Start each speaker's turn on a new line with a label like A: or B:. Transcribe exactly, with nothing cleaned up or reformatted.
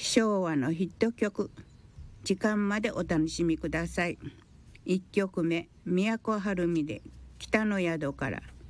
A: 昭和のヒット曲、時間までお楽しみください。いっきょくめ、都はるみで北の宿から。